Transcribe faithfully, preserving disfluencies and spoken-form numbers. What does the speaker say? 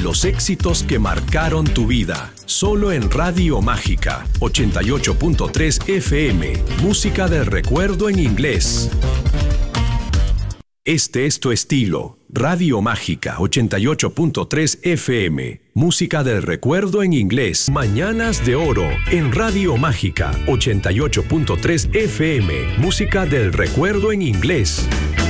Los éxitos que marcaron tu vida. Solo en Radio Mágica ochenta y ocho punto tres F M. Música del recuerdo en inglés. Este es tu estilo. Radio Mágica ochenta y ocho punto tres F M. Música del recuerdo en inglés. Mañanas de Oro en Radio Mágica ochenta y ocho punto tres F M. Música del recuerdo en inglés.